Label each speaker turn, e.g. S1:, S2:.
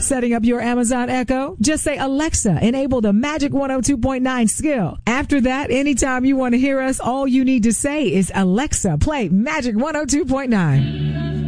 S1: Setting up your Amazon Echo? Just say, Alexa, enable the Magic 102.9 skill. After that, anytime you want to hear us, all you need to say is, Alexa, play Magic 102.9.